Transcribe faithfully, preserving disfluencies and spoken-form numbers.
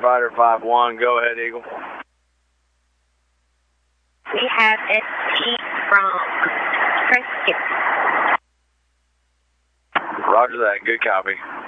Fighter five one, go ahead, Eagle. We have S T from Prescott. Roger that, good copy.